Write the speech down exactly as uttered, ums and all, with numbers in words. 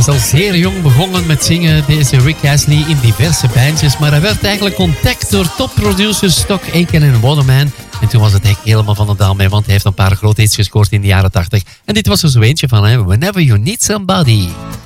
is al zeer jong begonnen met zingen, deze Rick Astley, in diverse bandjes. Maar hij werd eigenlijk ontdekt door topproducers Stock Aitken en Waterman. En toen was het eigenlijk helemaal van de dam mee, want hij heeft een paar grote hits gescoord in de jaren tachtig. En dit was er zo eentje van, hè? Whenever You Need Somebody.